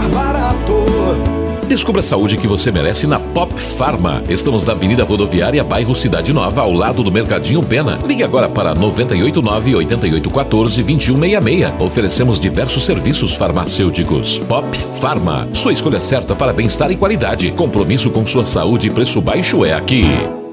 barato. Descubra a saúde que você merece na Pop Pharma. Estamos na Avenida Rodoviária, bairro Cidade Nova, ao lado do Mercadinho Pena. Ligue agora para 989-8814-2166. Oferecemos diversos serviços farmacêuticos. Pop Pharma, sua escolha certa para bem-estar e qualidade. Compromisso com sua saúde e preço baixo é aqui.